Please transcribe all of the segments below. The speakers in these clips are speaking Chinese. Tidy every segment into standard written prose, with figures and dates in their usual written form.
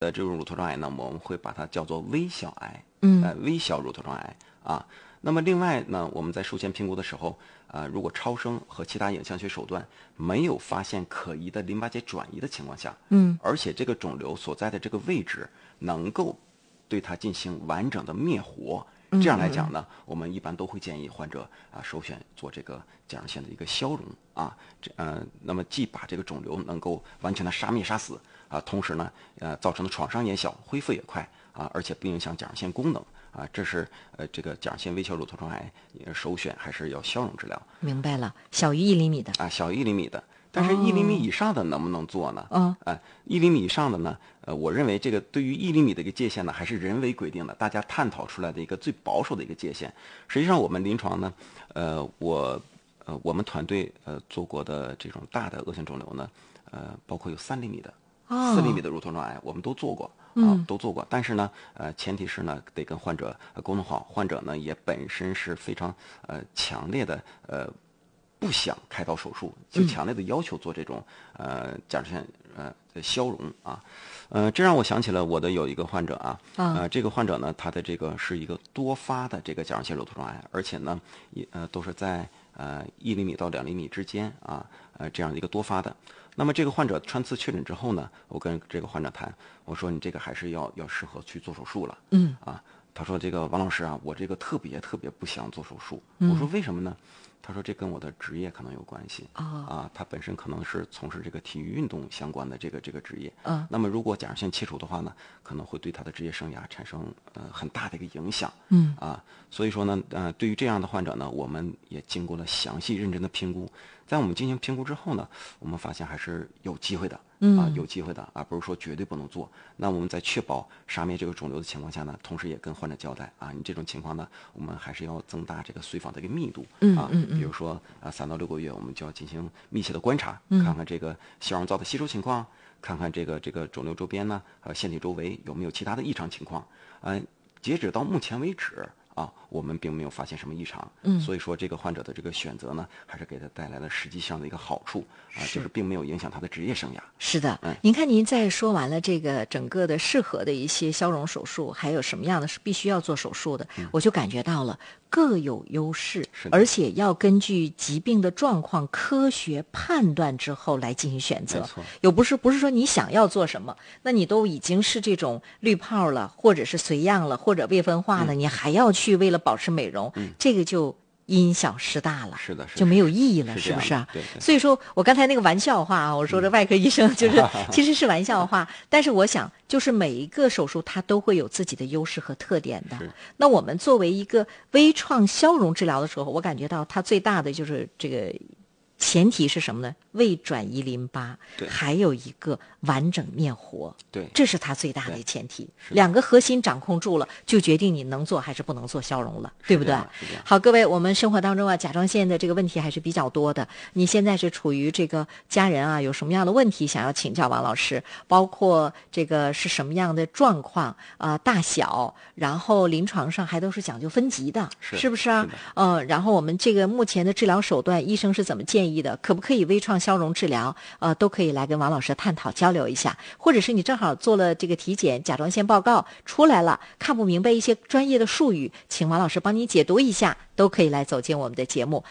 这种乳头状癌呢，我们会把它叫做微小癌，微小乳头状癌啊。那么另外呢，我们在术前评估的时候，如果超声和其他影像学手段没有发现可疑的淋巴结转移的情况下，而且这个肿瘤所在的这个位置能够对它进行完整的灭活，这样来讲呢，我们一般都会建议患者首选做这个甲状腺的一个消融啊，那么既把这个肿瘤能够完全的杀灭杀死同时呢，造成的创伤也小，恢复也快而且不影响甲状腺功能。这是这个甲状腺微小乳头状癌首选还是要消融治疗。 明白了，小于1厘米的小于1厘米的，但是1厘米以上的能不能做呢？1厘米以上的呢，我认为这个对于1厘米的一个界限呢，还是人为规定的，大家探讨出来的一个最保守的一个界限。实际上我们临床呢，我们团队做过的这种大的恶性肿瘤呢，包括有3厘米的、4厘米的乳头状癌，我们都做过。都做过，但是呢，前提是呢，得跟患者沟通好，患者呢也本身是非常强烈的不想开刀手术，就强烈的要求做这种甲状腺的消融这让我想起了我的有一个患者这个患者呢，他的这个是一个多发的这个甲状腺乳头状癌，而且呢都是在1厘米到2厘米之间这样的一个多发的。那么这个患者穿刺确诊之后呢，我跟这个患者谈，我说你这个还是要适合去做手术了。他说这个王老师我这个特别不想做手术。我说为什么呢？他说这跟我的职业可能有关系他本身可能是从事这个体育运动相关的这个职业那么如果甲状腺切除的话呢，可能会对他的职业生涯产生很大的一个影响所以说呢对于这样的患者呢，我们也经过了详细认真的评估，在我们进行评估之后呢，我们发现还是有机会的有机会的不是说绝对不能做。那我们在确保杀灭这个肿瘤的情况下呢，同时也跟患者交代你这种情况呢，我们还是要增大这个随访的一个密度比如说3到6个月，我们就要进行密切的观察，看看这个消融灶的吸收情况，看看这个肿瘤周边呢腺体周围有没有其他的异常情况截止到目前为止我们并没有发现什么异常所以说这个患者的这个选择呢，还是给他带来了实际上的一个好处就是并没有影响他的职业生涯。 是的您看您在说完了这个整个的适合的一些消融手术，还有什么样的是必须要做手术的我就感觉到了各有优势，而且要根据疾病的状况科学判断之后来进行选择。有不是说你想要做什么，那你都已经是这种滤泡了，或者是髓样了，或者未分化了，你还要去为了保持美容这个就因小失大了， 是的， 就没有意义了，是不是对。 所以说我刚才那个玩笑话我说这外科医生就是其实是玩笑话但是我想就是每一个手术它都会有自己的优势和特点的。那我们作为一个微创消融治疗的时候，我感觉到它最大的就是这个前提是什么呢？未转移淋巴，还有一个完整灭活， 对， 这是它最大的前提。两个核心掌控住了，就决定你能做还是不能做消融了，对不对？好，各位，我们生活当中甲状腺的这个问题还是比较多的。你现在是处于这个家人有什么样的问题想要请教王老师，包括这个是什么样的状况大小，然后临床上还都是讲究分级的，是不是然后我们这个目前的治疗手段，医生是怎么建议的，可不可以微创消融治疗都可以来跟王老师探讨交流一下。或者是你正好做了这个体检，甲状腺报告出来了，看不明白一些专业的术语，请王老师帮你解读一下，都可以来走进我们的节目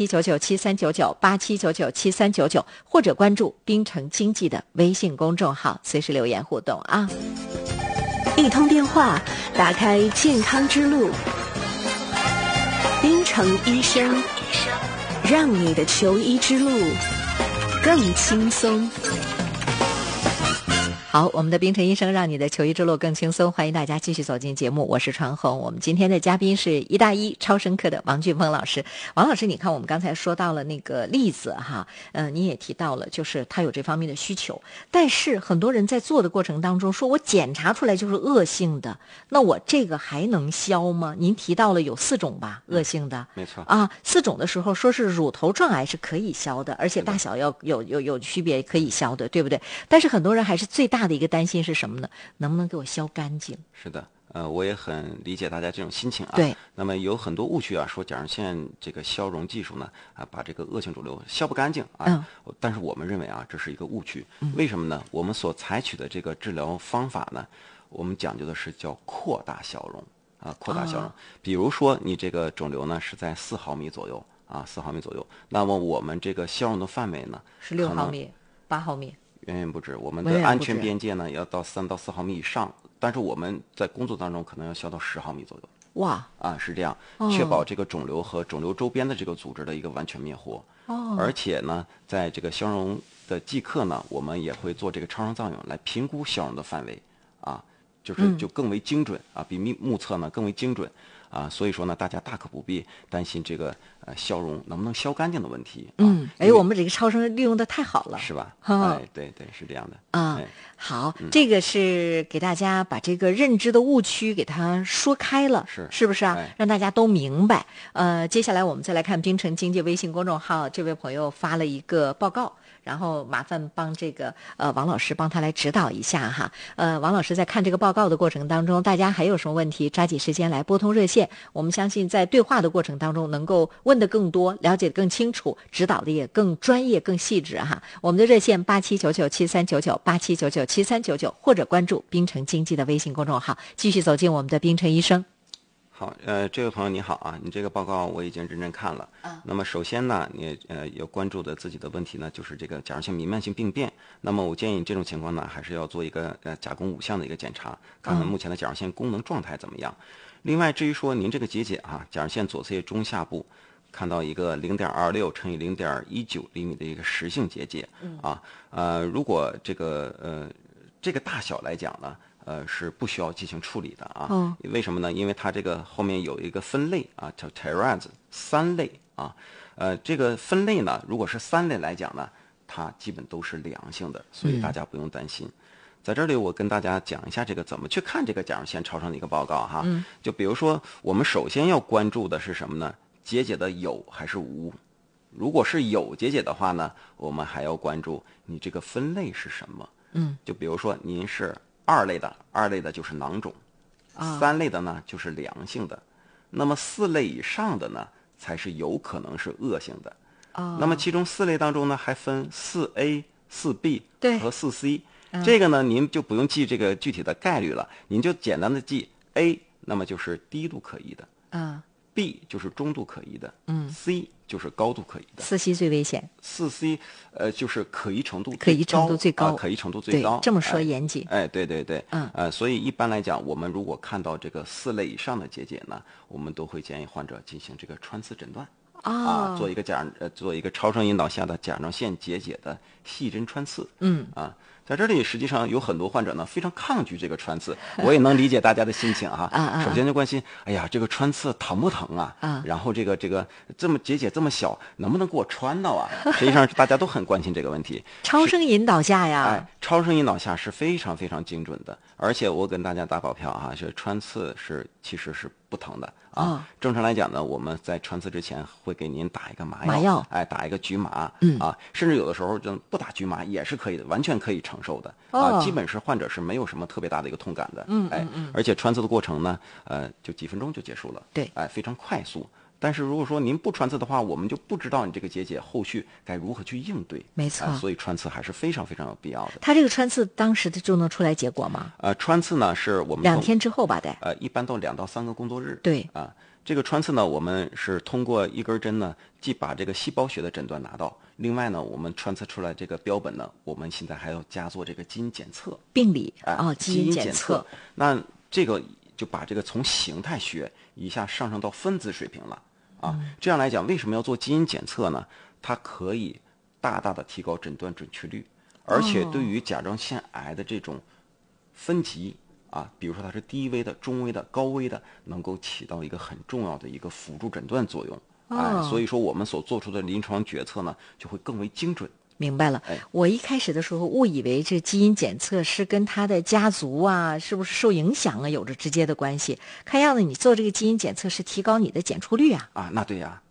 8799739987997399，或者关注滨城经济的微信公众号，随时留言互动一通电话打开健康之路，滨城医生，让你的求医之路更轻松。 好，我们的滨城医生让你的求医之路更轻松，欢迎大家继续走进节目，我是传红。我们今天的嘉宾是医大医超声科的王俊峰老师。王老师，你看我们刚才说到了那个例子你也提到了就是他有这方面的需求，但是很多人在做的过程当中说我检查出来就是恶性的，那我这个还能消吗？您提到了有4种吧，恶性的没错 4种的时候说是乳头状癌是可以消的，而且大小要有区别可以消的，对不对？但是很多人还是最大的一个担心是什么呢？能不能给我消干净？ 是的我也很理解大家这种心情啊。 对。 那么有很多误区啊，说甲状腺这个消融技术呢，把这个恶性肿瘤消不干净啊。但是我们认为啊，这是一个误区。为什么呢？我们所采取的这个治疗方法呢，我们讲究的是叫扩大消融啊，扩大消融。比如说你这个肿瘤呢是在4毫米左右啊，4毫米左右，那么我们这个消融的范围呢是6毫米、8毫米。 远远不止，我们的安全边界呢要到3到4毫米以上，但是我们在工作当中可能要消到10毫米左右。 哇啊，是这样，确保这个肿瘤和肿瘤周边的这个组织的一个完全灭活。而且呢，在这个消融的即刻呢，我们也会做这个超声造影来评估消融的范围，啊，就更为精准啊，比目测呢更为精准。所以说呢，大家大可不必担心这个消融能不能消干净的问题。 我们这个超声利用的太好了， 是吧？对，是这样的。 好，这个是给大家把这个认知的误区给它说开了，是不是啊？让大家都明白。接下来我们再来看冰城经济微信公众号，这位朋友发了一个报告。然后麻烦帮这个王老师帮他来指导一下哈。王老师在看这个报告的过程当中，大家还有什么问题，抓紧时间来拨通热线。我们相信在对话的过程当中，能够问得更多，了解得更清楚，指导的也更专业、更细致哈。我们的热线8799739987997399，或者关注冰城经济的微信公众号，继续走进我们的冰城医生。 好，这位朋友你好啊，你这个报告我已经认真看了。那么首先呢，你要关注的自己的问题呢，就是这个甲状腺弥漫性病变。那么我建议这种情况呢，还是要做一个甲功5项的一个检查，看看目前的甲状腺功能状态怎么样。另外，至于说您这个结节啊，甲状腺左侧叶中下部看到一个0.26乘以0.19厘米的一个实性结节如果这个大小来讲呢，是不需要进行处理的啊。为什么呢？因为它这个后面有一个分类啊，叫 TERAS 3类啊。这个分类呢，如果是3类来讲呢，它基本都是良性的，所以大家不用担心。在这里我跟大家讲一下这个怎么去看这个甲状腺超声的一个报告哈。就比如说我们首先要关注的是什么呢？结节的有还是无？如果是有结节的话呢，我们还要关注你这个分类是什么。就比如说您是2类的，2类的就是囊肿，3类的呢就是良性的，那么4类以上的呢才是有可能是恶性的。那么其中4类当中呢还分4A、4B 和4C。这个呢您就不用记这个具体的概率了，您就简单的记 A， 那么就是低度可疑的，B 就是中度可疑的，C 就是高度可疑的。 4C 最危险 ，4C 就是可疑程度最高， 可疑程度最高。 这么说严谨。 对。所以一般来讲，我们如果看到这个4类以上的结节呢，我们都会建议患者进行这个穿刺诊断。做一个超声引导下的甲状腺结节的细针穿刺。在这里实际上有很多患者呢非常抗拒这个穿刺，我也能理解大家的心情哈。首先就关心，哎呀，这个穿刺疼不疼啊？然后这个这么结节这么小，能不能给我穿到啊？实际上大家都很关心这个问题。 超声引导下呀， 超声引导下是非常非常精准的，而且我跟大家打保票哈，是穿刺其实是不疼的。正常来讲呢，我们在穿刺之前会给您打一个麻药，打一个局麻，甚至有的时候就不打局麻也是可以的，完全可以承受的。基本是患者是没有什么特别大的一个痛感的。而且穿刺的过程呢，就几分钟就结束了， 对， 非常快速。但是如果说您不穿刺的话，我们就不知道你这个结节后续该如何去应对。 没错， 所以穿刺还是非常非常有必要的。 他这个穿刺当时就能出来结果吗？ 穿刺呢是我们 2天之后吧得。 一般都2到3个工作日。 对这个穿刺呢，我们是通过一根针呢，既把这个细胞学的诊断拿到，另外呢，我们穿刺出来这个标本呢，我们现在还要加做这个基因检测。 病理基因检测。 那这个就把这个从形态学一下上升到分子水平了。这样来讲，为什么要做基因检测呢？它可以大大的提高诊断准确率，而且对于甲状腺癌的这种分级比如说它是低危的、中危的、高危的，能够起到一个很重要的一个辅助诊断作用。所以说我们所做出的临床决策呢，就会更为精准。 明白了。我一开始的时候误以为这基因检测是跟他的家族是不是受影响有着直接的关系。看样子你做这个基因检测是提高你的检出率那对呀。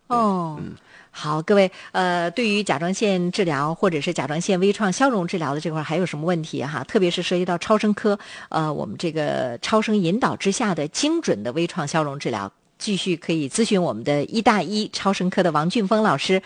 好，各位，对于甲状腺治疗或者是甲状腺微创消融治疗的这块还有什么问题哈？特别是涉及到超声科，我们这个超声引导之下的精准的微创消融治疗。继续可以咨询我们的医大一超声科的王俊峰老师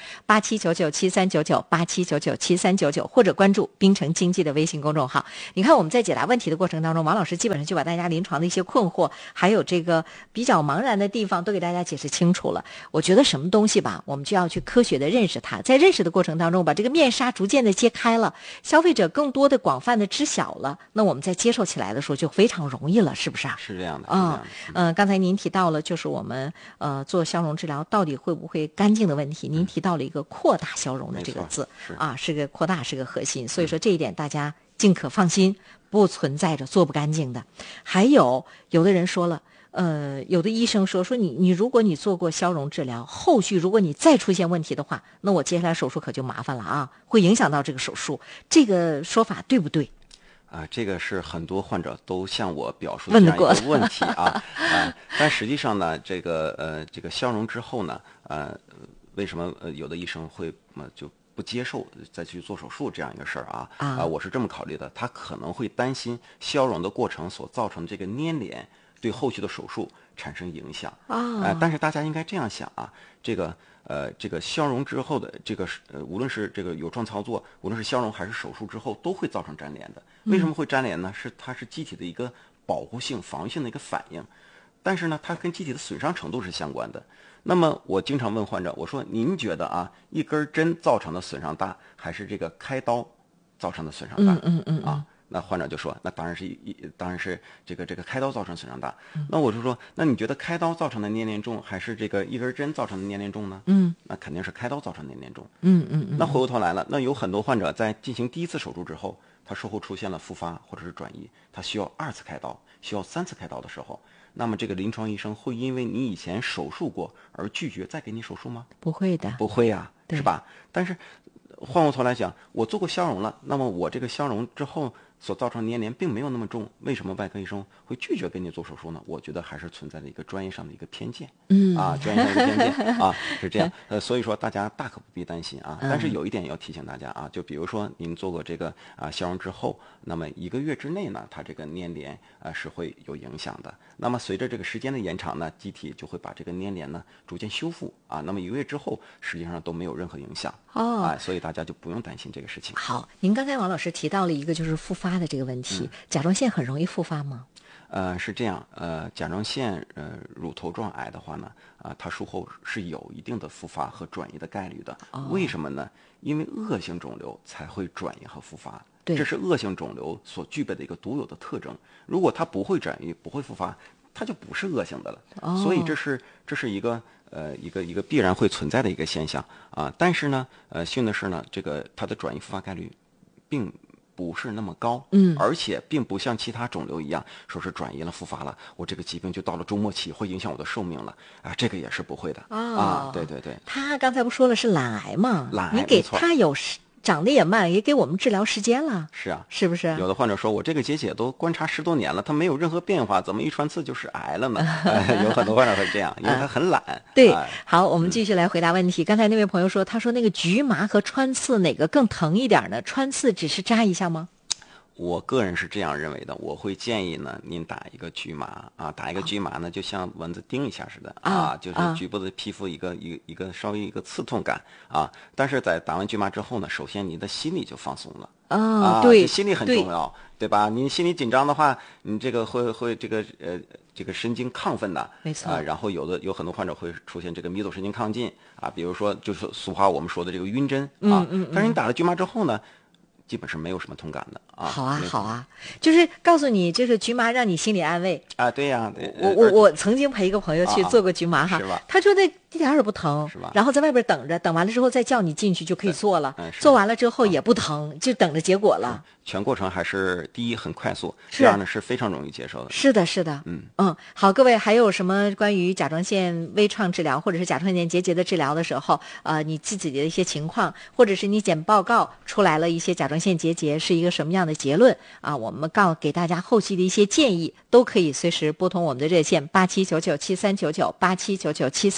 8799739987997399，或者关注滨城经济的微信公众号。你看我们在解答问题的过程当中，王老师基本上就把大家临床的一些困惑还有这个比较茫然的地方都给大家解释清楚了。我觉得什么东西吧，我们就要去科学的认识它，在认识的过程当中把这个面纱逐渐的揭开了，消费者更多的广泛的知晓了，那我们在接受起来的时候就非常容易了，是不是啊？ 是这样的。 刚才您提到了就是我们做消融治疗到底会不会干净的问题，您提到了一个扩大消融的这个字是个扩大，是个核心，所以说这一点大家尽可放心，不存在着做不干净的。还有的人说了，有的医生说你如果你做过消融治疗，后续如果你再出现问题的话，那我接下来手术可就麻烦了啊，会影响到这个手术，这个说法对不对？ 这个是很多患者都向我表述的这样一个问题但实际上呢，这个消融之后呢，为什么有的医生会就不接受再去做手术这样一个事儿我是这么考虑的，他可能会担心消融的过程所造成的这个粘连对后续的手术产生影响但是大家应该这样想这个消融之后的这个无论是这个有创操作，无论是消融还是手术之后，都会造成粘连的。为什么会粘连呢？它是机体的一个保护性、防御性的一个反应，但是呢，它跟机体的损伤程度是相关的。那么我经常问患者，我说您觉得一根针造成的损伤大，还是这个开刀造成的损伤大？那患者就说，那当然是这个开刀造成损伤大。那我就说，那你觉得开刀造成的粘连重，还是这个一根针造成的粘连重呢？那肯定是开刀造成的粘连重。那回过头来了，那有很多患者在进行第一次手术之后，他术后出现了复发或者是转移，他需要2次开刀，需要3次开刀的时候，那么这个临床医生会因为你以前手术过而拒绝再给你手术吗？ 不会的， 不会是吧？但是换过头来讲，我做过消融了，那么我这个消融之后所造成的粘连并没有那么重，为什么外科医生会拒绝给你做手术呢？我觉得还是存在着一个专业上的一个偏见，专业上的偏见是这样。所以说大家大可不必担心但是有一点要提醒大家就比如说您做过这个消融之后，那么1个月之内呢，它这个粘连是会有影响的。那么随着这个时间的延长呢，机体就会把这个粘连呢逐渐修复那么1个月之后，实际上都没有任何影响所以大家就不用担心这个事情。 好，您刚才王老师提到了一个就是复发的这个问题，甲状腺很容易复发吗？ 是这样，甲状腺乳头状癌的话呢，它术后是有一定的复发和转移的概率的。为什么呢？因为恶性肿瘤才会转移和复发，这是恶性肿瘤所具备的一个独有的特征。如果它不会转移、不会复发，它就不是恶性的了。所以这是一个必然会存在的一个现象但是呢，幸运的是呢，这个它的转移复发概率并不是那么高，而且并不像其他肿瘤一样，说是转移了复发了，我这个疾病就到了终末期，会影响我的寿命了这个也是不会的对。 他刚才不说了是懒癌吗？ 懒癌， 你给他长得也慢，也给我们治疗时间了。 是啊， 是不是？ 有的患者说，我这个结节都观察10多年了，它没有任何变化，怎么一穿刺就是癌了呢？有很多患者会这样，因为他很懒。 对，好，我们继续来回答问题。刚才那位朋友说，他说那个局麻和穿刺哪个更疼一点呢？穿刺只是扎一下吗？ 我个人是这样认为的，我会建议呢，您打一个局麻打一个局麻呢，就像蚊子叮一下似的就是局部的皮肤一个稍微一个刺痛感但是在打完局麻之后呢，首先你的心理就放松了对， 心理很重要，对吧？你心理紧张的话，你这个会这个神经亢奋的， 没错然后有很多患者会出现这个迷走神经亢进比如说就是俗话我们说的这个晕针但是你打了局麻之后呢，基本是没有什么痛感的好啊，就是告诉你，就是局麻让你心理安慰对呀。 我曾经陪一个朋友去做过局麻是吧？ 他说那一点也不疼， 是吧？ 然后在外边等着，等完了之后再叫你进去就可以做了，做完了之后也不疼，就等着结果了。 全过程还是第一很快速，第二呢是非常容易接受的。 是的，好，各位还有什么关于甲状腺微创治疗或者是甲状腺结节的治疗的时候，你自己的一些情况，或者是你检报告出来了一些甲状腺结节是一个什么样的结论我们给大家后续的一些建议，都可以随时拨通我们的热线8799739987997399。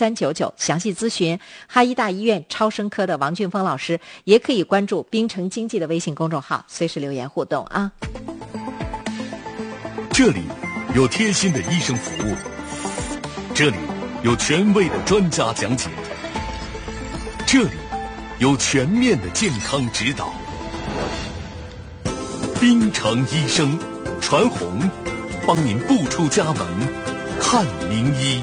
999详细咨询。哈医大医院超声科的王俊峰老师，也可以关注滨城经济的微信公众号，随时留言互动啊。 这里有贴心的医生服务，这里有权威的专家讲解，这里有全面的健康指导。滨城医生传红，帮您不出家门看名医。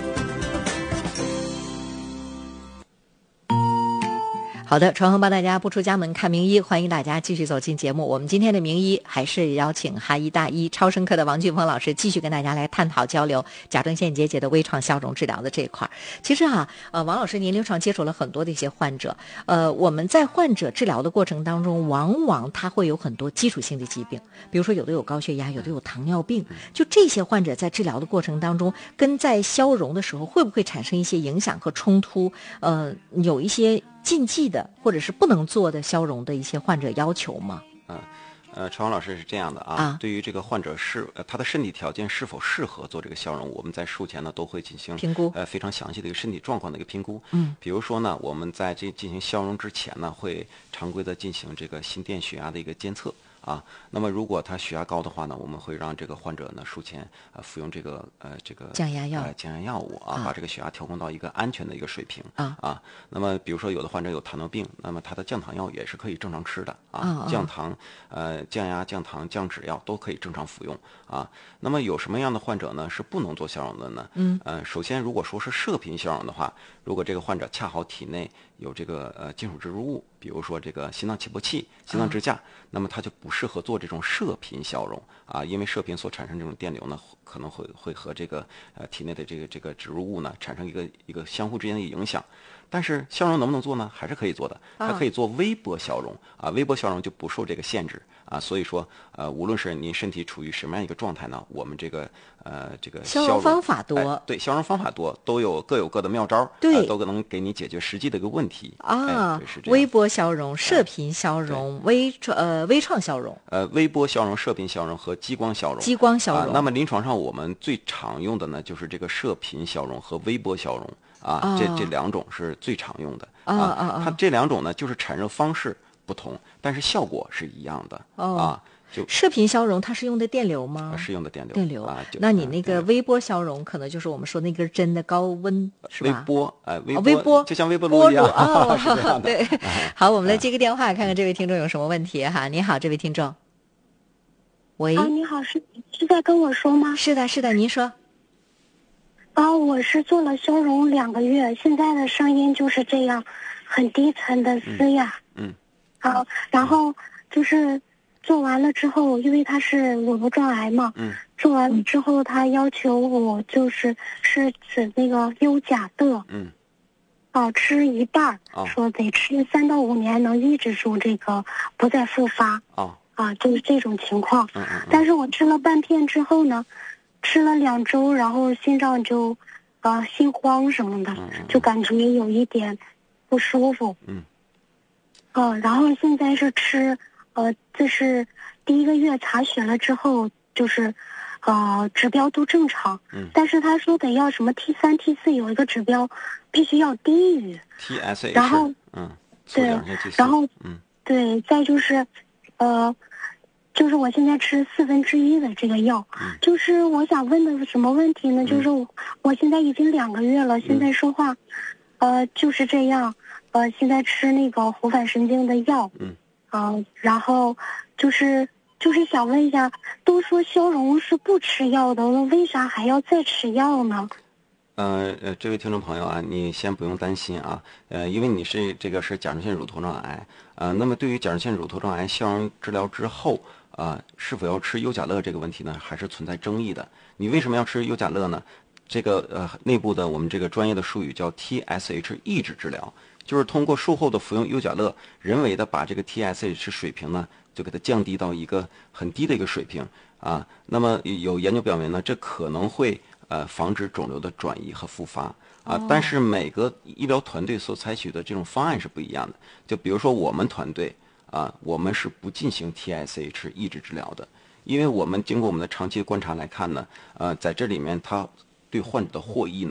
好的，传红帮大家不出家门看名医，欢迎大家继续走进节目。我们今天的名医还是邀请哈医大医超声科的王俊峰老师继续跟大家来探讨交流甲状腺结节的微创消融治疗的这一块。其实王老师您临床接触了很多的一些患者，我们在患者治疗的过程当中，往往他会有很多基础性的疾病，比如说有的有高血压，有的有糖尿病，就这些患者在治疗的过程当中，跟在消融的时候会不会产生一些影响和冲突？有一些禁忌的或者是不能做的消融的一些患者要求吗？ 陈王老师是这样的啊，对于这个患者他的身体条件是否适合做这个消融，我们在术前呢都会进行评估， 非常详细的一个身体状况的一个评估。比如说呢，我们在进行消融之前呢，会常规的进行这个心电血压的一个监测。那么如果他血压高的话呢，我们会让这个患者呢术前服用这个降压药物把这个血压调控到一个安全的一个水平那么比如说有的患者有糖尿病，那么他的降糖药也是可以正常吃的降糖降压、降糖、降脂药都可以正常服用那么有什么样的患者呢是不能做消融的呢？首先如果说是射频消融的话，如果这个患者恰好体内有这个金属植入物，比如说这个心脏起搏器、心脏支架，那么它就不适合做这种射频消融因为射频所产生这种电流呢，可能会和这个体内的这个植入物呢产生一个相互之间的影响。但是消融能不能做呢？还是可以做的，它可以做微波消融微波消融就不受这个限制所以说无论是您身体处于什么样一个状态呢，我们这个消融方法多， 对，消融方法多，各有各的妙招， 对， 都能给你解决实际的一个问题微波消融、射频消融、微创消融， 微波消融、射频消融和激光消融。那么临床上我们最常用的呢，就是这个射频消融和微波消融这两种是最常用的它这两种呢，就是产生方式不同，但是效果是一样的就射频消融它是用的电流吗？ 是用的电流那你那个微波消融可能就是我们说那根针的高温是吧？ 微波就像微波炉一样对好，我们来接个电话看看这位听众有什么问题哈。你好，这位听众。喂你好，是在跟我说吗？ 是的您说。 我是做了消融2个月，现在的声音就是这样，很低沉的嘶哑。然后就是做完了之后，因为他是乳头状癌嘛，做完了之后他要求我是指那个优甲乐，吃一半说得吃3到5年能抑制住这个不再复发就是这种情况。但是我吃了半片之后呢，吃了2周，然后心脏就心慌什么的，就感觉有一点不舒服。然后现在是吃这是第1个月查血了之后，就是指标都正常。但是他说得要什么 T3、T4 有一个指标必须要低于 TSH， 然后对，然后对，再就是就是我现在吃1/4的这个药，就是我想问的什么问题呢？就是我现在已经2个月了，现在说话，就是这样，现在吃那个活反神经的药，然后就是想问一下，都说消融是不吃药的，为啥还要再吃药呢？ 这位听众朋友你先不用担心因为你是甲状腺乳头状癌那么对于甲状腺乳头状癌消融治疗之后是否要吃优甲乐这个问题呢，还是存在争议的。你为什么要吃优甲乐呢？这个内部的我们这个专业的术语叫 TSH 抑制治疗，就是通过术后的服用优甲乐，人为的把这个 TSH 水平呢就给它降低到一个很低的一个水平那么有研究表明呢，这可能会防止肿瘤的转移和复发但是每个医疗团队所采取的这种方案是不一样的。就比如说我们团队我们是不进行 TSH 抑制治疗的，因为我们经过我们的长期观察来看呢在这里面它对患者的获益呢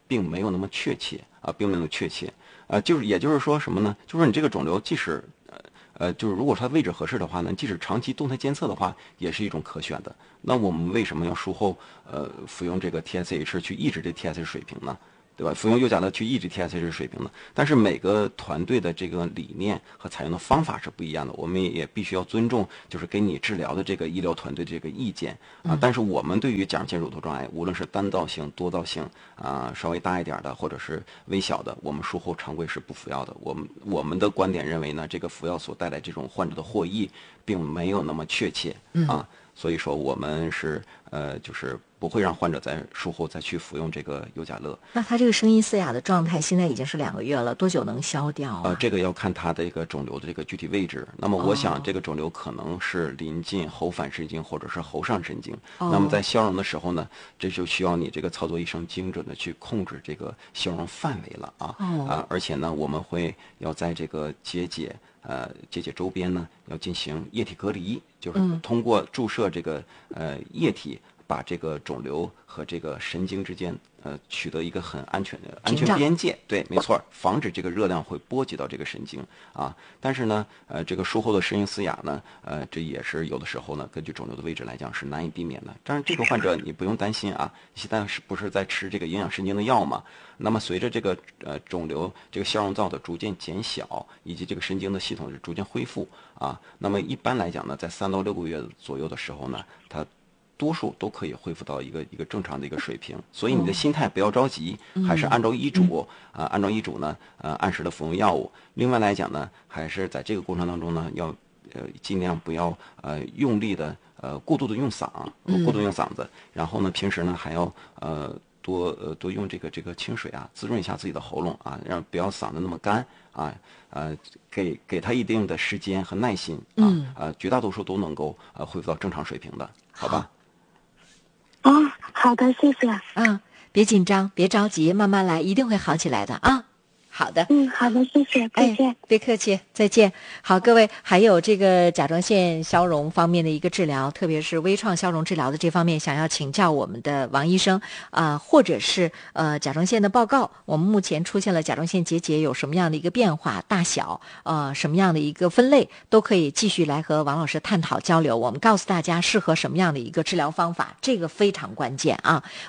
并没有那么确切并没有那么确切也就是说什么呢？就是说你这个肿瘤即使就是如果它位置合适的话呢，即使长期动态监测的话，也是一种可选的。那我们为什么要术后服用这个 TSH 去抑制这 TSH 水平呢？对吧？服用优甲乐去抑制 TSH 水平的，但是每个团队的这个理念和采用的方法是不一样的，我们也必须要尊重，就是给你治疗的这个医疗团队这个甲状腺但是我们对于甲状腺乳头状癌，无论是单灶性、多灶性稍微大一点的，或者是微小的，我们术后常规是不服药的。我们的观点认为呢，这个服药所带来这种患者的获益，并没有那么确切所以说我们是就是不会让患者在术后再去服用这个优甲乐。 那他这个声音嘶哑的状态现在已经是2个月了，多久能消掉这个要看他的一个肿瘤的这个具体位置。那么我想这个肿瘤可能是临近喉返神经或者是喉上神经。那么在消融的时候呢，这就需要你这个操作医生精准的去控制这个消融范围了而且呢，我们会要在这个结节周边呢要进行液体隔离，就是通过注射这个液体，把这个肿瘤和这个神经之间取得一个很安全的安全边界。对，没错，防止这个热量会波及到这个神经但是呢这个术后的声音嘶哑呢这也是有的时候呢根据肿瘤的位置来讲是难以避免的。当然这个患者你不用担心现在是不是在吃这个营养神经的药嘛？那么随着这个肿瘤这个消融灶的逐渐减小，以及这个神经的系统是逐渐恢复那么一般来讲呢，在3到6个月左右的时候呢，它多数都可以恢复到一个正常的一个水平。所以你的心态不要着急，还是按照医嘱按照医嘱呢按时的服用药物。另外来讲呢，还是在这个过程当中呢，要尽量不要用力的过度的用嗓子，然后呢平时呢还要多用这个清水滋润一下自己的喉咙让不要嗓子那么干给他一定的时间和耐心绝大多数都能够恢复到正常水平的，好吧？ 好的，谢谢。 别紧张，别着急，慢慢来，一定会好起来的好的， 好的，谢谢，再见。 别客气，再见。好，各位，还有这个甲状腺消融方面的一个治疗，特别是微创消融治疗的这方面，想要请教我们的王医生或者是甲状腺的报告，我们目前出现了甲状腺结节有什么样的一个变化、大小，什么样的一个分类，都可以继续来和王老师探讨交流。我们告诉大家适合什么样的一个治疗方法，这个非常关键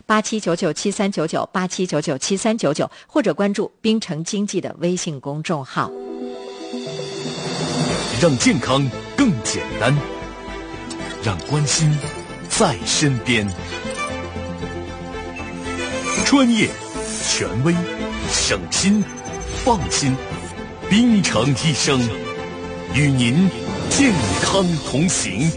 87997399 87997399，或者关注滨城经济的微信公众号。 让健康更简单，让关心在身边。专业、权威、省心、放心，滨城医生与您健康同行。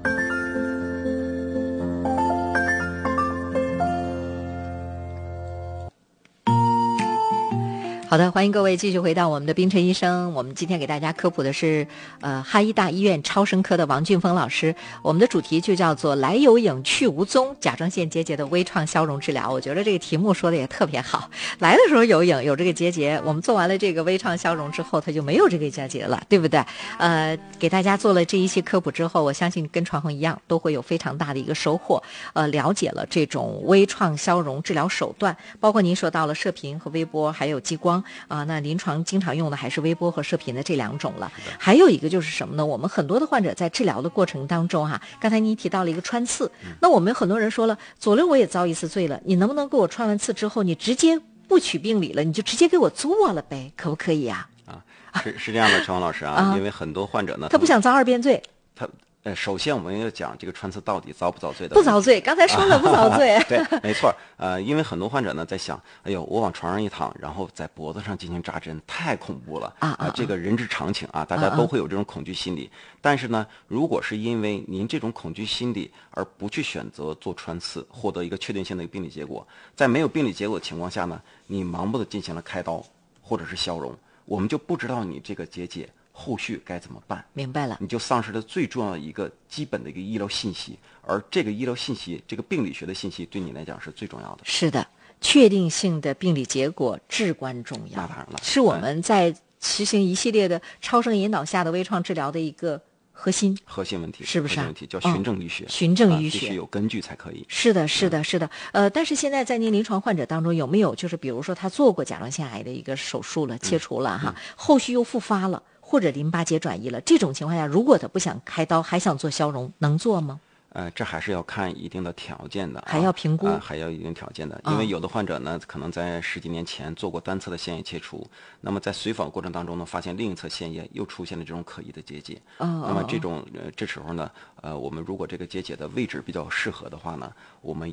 好的，欢迎各位继续回到我们的滨城医生。我们今天给大家科普的是哈医大医院超声科的王俊峰老师。我们的主题就叫做来有影去无踪，甲状腺结节的微创消融治疗。我觉得这个题目说的也特别好，来的时候有影有这个结节，我们做完了这个微创消融之后它就没有这个结节了，对不对？给大家做了这一些科普之后，我相信跟传恒一样都会有非常大的一个收获。了解了这种微创消融治疗手段，包括您说到了射频和微波还有激光那临床经常用的还是微波和射频的这2种了。还有一个就是什么呢？我们很多的患者在治疗的过程当中刚才你提到了一个穿刺，那我们很多人说了，左瘤我也遭一次罪了，你能不能给我穿完刺之后，你直接不取病理了，你就直接给我做了呗，可不可以是这样的，陈王老师因为很多患者呢， 他不想遭2遍罪。 首先我们要讲这个穿刺到底遭不遭罪的。 不遭罪，刚才说了不遭罪。 对，没错。因为很多患者呢在想，哎呦，我往床上一躺，然后在脖子上进行扎针，太恐怖了这个人之常情大家都会有这种恐惧心理。但是呢，如果是因为您这种恐惧心理而不去选择做穿刺，获得一个确定性的一个病理结果，在没有病理结果的情况下呢，你盲目的进行了开刀或者是消融，我们就不知道你这个结节后续该怎么办？ 明白了， 你就丧失了最重要的一个基本的一个医疗信息，而这个医疗信息，这个病理学的信息对你来讲是最重要的。 是的，确定性的病理结果至关重要， 那当然了， 是我们在实行一系列的超声引导下的微创治疗的一个核心问题是不是？ 核心问题叫循证医学， 循证医学必须有根据才可以。 是的，是的，是的。但是现在在您临床患者当中有没有就是比如说他做过甲状腺癌的一个手术了，切除了哈，后续又复发了，或者淋巴结转移了，这种情况下，如果他不想开刀，还想做消融，能做吗？ 这还是要看一定的条件的， 还要评估， 还要一定条件的。因为有的患者呢，可能在10几年前做过单侧的腺液切除，那么在随访过程当中呢，发现另一侧腺液又出现了这种可疑的结节。那么这时候呢，我们如果这个结节的位置比较适合的话呢，我们